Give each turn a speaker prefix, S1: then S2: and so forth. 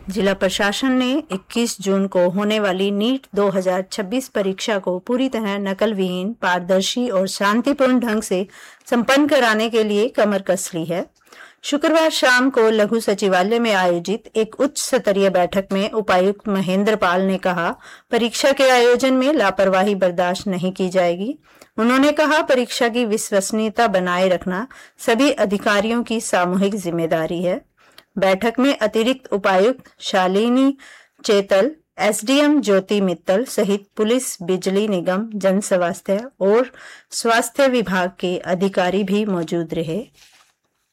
S1: जिला प्रशासन ने 21 जून को होने वाली नीट 2026 परीक्षा को पूरी तरह नकल विहीन, पारदर्शी और शांतिपूर्ण ढंग से संपन्न कराने के लिए कमर कस ली है। शुक्रवार शाम को लघु सचिवालय में आयोजित एक उच्च स्तरीय बैठक में उपायुक्त महेंद्र पाल ने कहा, परीक्षा के आयोजन में लापरवाही बर्दाश्त नहीं की जाएगी। उन्होंने कहा, परीक्षा की विश्वसनीयता बनाए रखना सभी अधिकारियों की सामूहिक जिम्मेदारी है। बैठक में अतिरिक्त उपायुक्त शालिनी चेतल, एसडीएम ज्योति मित्तल सहित पुलिस, बिजली निगम, जन स्वास्थ्य और स्वास्थ्य विभाग के अधिकारी भी मौजूद रहे।